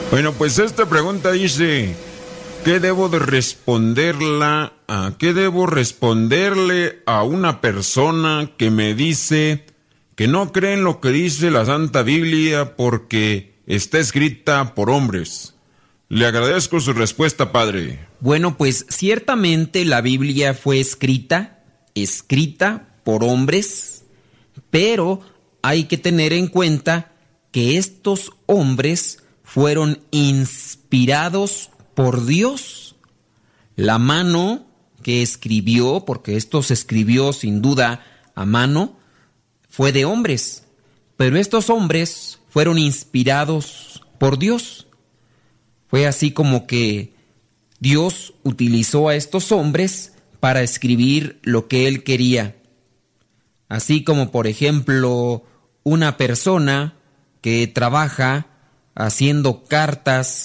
Bueno, pues esta pregunta dice, ¿qué debo responderle a una persona que me dice que no cree en lo que dice la Santa Biblia porque está escrita por hombres? Le agradezco su respuesta, padre. Bueno, pues ciertamente la Biblia fue escrita por hombres, pero hay que tener en cuenta que estos hombres fueron inspirados por Dios. La mano que escribió, porque esto se escribió sin duda a mano, fue de hombres, pero estos hombres fueron inspirados por Dios. Fue así como que Dios utilizó a estos hombres para escribir lo que Él quería. Así como, por ejemplo, una persona que trabaja haciendo cartas